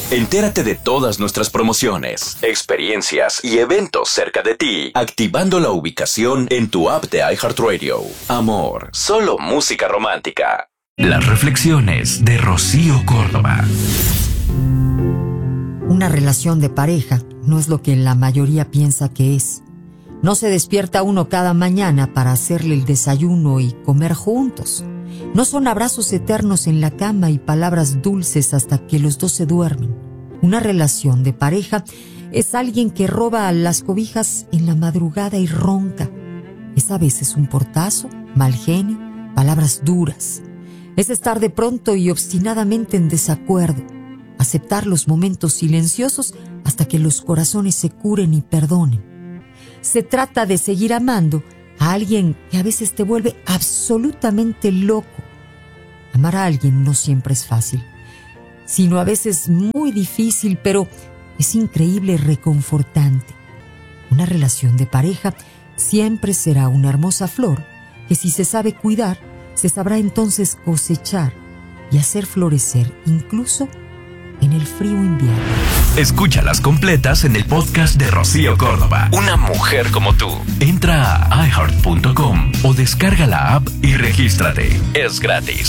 Entérate de todas nuestras promociones, experiencias y eventos cerca de ti, activando la ubicación en tu app de iHeartRadio. Amor, solo música romántica. Las reflexiones de Rocío Córdoba. Una relación de pareja no es lo que la mayoría piensa que es. No se despierta uno cada mañana para hacerle el desayuno y comer juntos. No son abrazos eternos en la cama y palabras dulces hasta que los dos se duermen. Una relación de pareja es alguien que roba las cobijas en la madrugada y ronca. Es a veces un portazo, mal genio, palabras duras. Es estar de pronto y obstinadamente en desacuerdo. Aceptar los momentos silenciosos hasta que los corazones se curen y perdonen. Se trata de seguir amando a alguien que a veces te vuelve absolutamente loco. Amar a alguien no siempre es fácil, sino a veces muy difícil, pero es increíble y reconfortante. Una relación de pareja siempre será una hermosa flor que, si se sabe cuidar, se sabrá entonces cosechar y hacer florecer incluso en el frío invierno. Escúchalas completas en el podcast de Rocío Córdoba. Una mujer como tú. Entra a iHeart.com o descarga la app y regístrate. Es gratis.